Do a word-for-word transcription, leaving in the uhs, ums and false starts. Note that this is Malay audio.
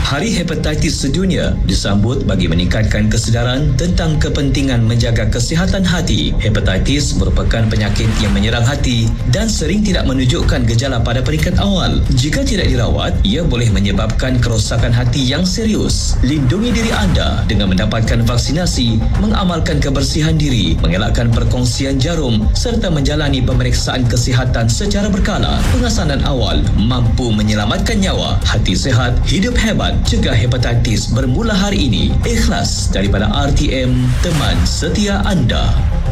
Hari Hepatitis Sedunia disambut bagi meningkatkan kesedaran tentang kepentingan menjaga kesihatan hati. Hepatitis merupakan penyakit yang menyerang hati dan sering tidak menunjukkan gejala pada peringkat awal. Jika tidak dirawat, ia boleh menyebabkan kerosakan hati yang serius. Lindungi diri anda dengan mendapatkan vaksinasi, mengamalkan kebersihan diri, mengelakkan perkongsian jarum serta menjalani pemeriksaan kesihatan secara berkala. Pengasanan awal mampu menyelamatkan nyawa. Hati sehat, hidup hebat. Cegah hepatitis bermula hari ini. Ikhlas daripada R T M, teman setia anda.